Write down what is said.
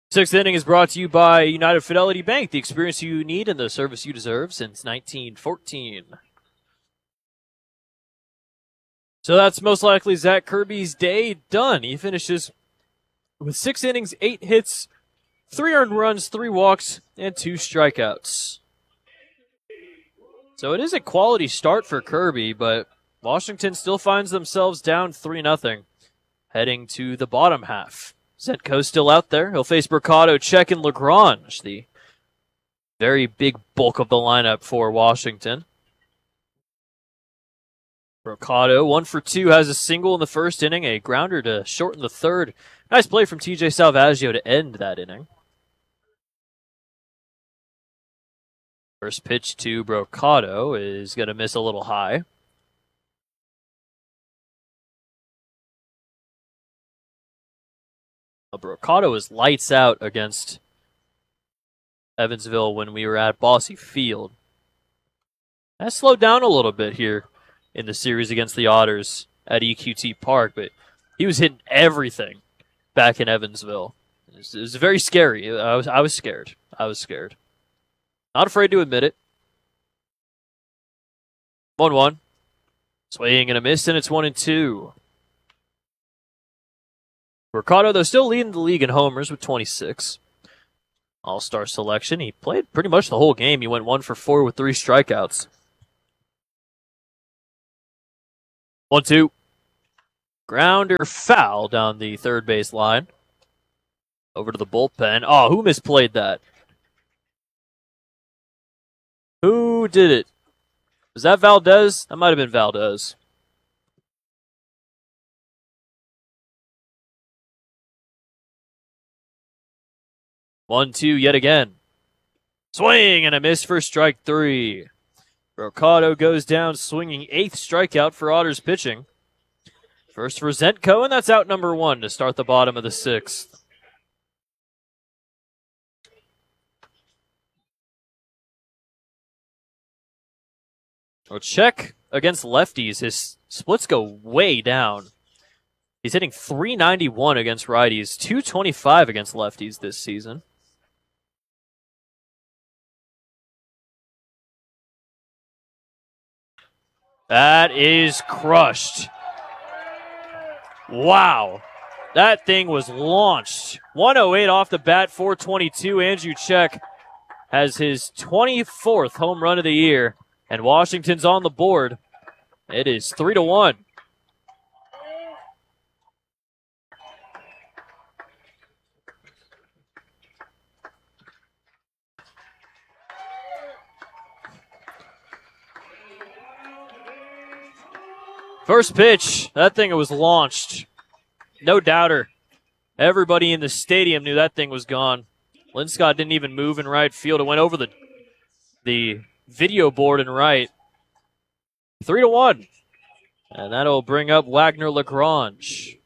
Sixth inning is brought to you by United Fidelity Bank, the experience you need and the service you deserve since 1914. So that's most likely Zach Kirby's day done. He finishes with 6 innings, 8 hits, 3 earned runs, 3 walks, and 2 strikeouts. So it is a quality start for Kirby, but Washington still finds themselves down 3-0, heading to the bottom half. Zenko's still out there. He'll face Mercado, Check, and Lagrange, the very big bulk of the lineup for Washington. Mercado, 1 for 2, has a single in the first inning, a grounder to shorten the third. Nice play from TJ Salvaggio to end that inning. First pitch to Mercado is going to miss a little high. Mercado was lights out against Evansville when we were at Bosse Field. That slowed down a little bit here in the series against the Otters at EQT Park, but he was hitting everything back in Evansville. It was very scary. I was scared. I was scared. Not afraid to admit it. 1-1. Swaying and a miss, and it's 1-2. Mercado, though, still leading the league in homers with 26. All-star selection. He played pretty much the whole game. He went 1 for 4 with 3 strikeouts. 1-2. Grounder foul down the third base line. Over to the bullpen. Oh, who misplayed that? Who did it? Was that Valdez? That might have been Valdez. One, two, yet again. Swing and a miss for strike 3. Mercado goes down swinging 8th strikeout for Otters pitching. First for Zenko, and that's out number 1 to start the bottom of the 6th. Well, Check against lefties. His splits go way down. He's hitting .391 against righties, .225 against lefties this season. That is crushed. Wow. That thing was launched. 108 off the bat, 422. Andrew Check has his 24th home run of the year, and Washington's on the board. It is 3-1. First pitch, that thing was launched. No doubter. Everybody in the stadium knew that thing was gone. Linscott didn't even move in right field. It went over the video board in right. 3-1. And that'll bring up Wagner Lagrange.